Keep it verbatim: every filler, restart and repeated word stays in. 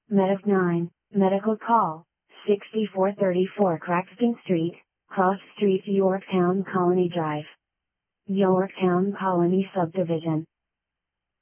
Medic nine, medical call, sixty-four thirty-four Crackston Street, Cross Street, Yorktown Colony Drive. Yorktown Colony Subdivision.